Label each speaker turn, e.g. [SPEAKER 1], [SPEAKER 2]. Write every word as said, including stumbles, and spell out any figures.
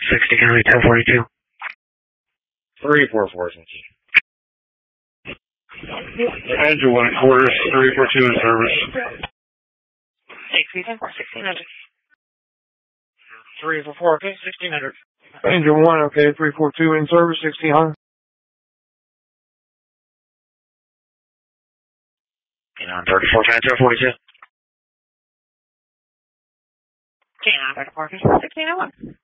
[SPEAKER 1] sixty County ten forty-two.
[SPEAKER 2] three four four, thank you.
[SPEAKER 3] Angel one quarters, three four two in service.
[SPEAKER 1] Sixty ten four sixteen hundred. Three four four, okay, sixteen hundred.
[SPEAKER 3] Angel one, okay, three four two in service, sixteen hundred.
[SPEAKER 1] Canine thirty-four Panther forty-two. Canine thirty-four sixteen oh one.